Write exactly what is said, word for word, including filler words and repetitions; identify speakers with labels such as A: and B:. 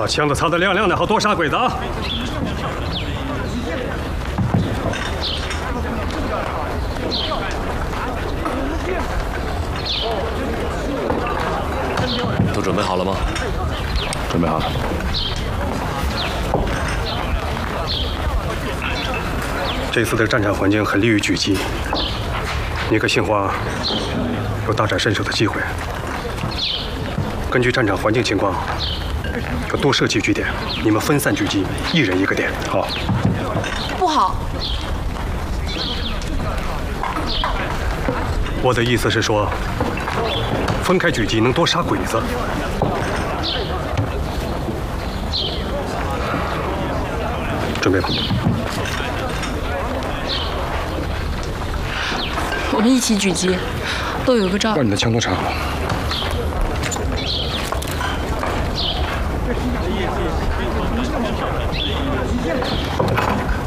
A: 把枪都擦得亮亮的，好多杀鬼子啊！
B: 都准备好了吗？
C: 准备好了。
A: 这次的战场环境很利于狙击，你和杏花有大展身手的机会。根据战场环境情况，要多设几据点，你们分散狙击，一人一个点。好。
D: 不好。
A: 我的意思是说，分开狙击能多杀鬼子。准备吧。
D: 我们一起狙击，都有个照。
A: 把你的枪都插好。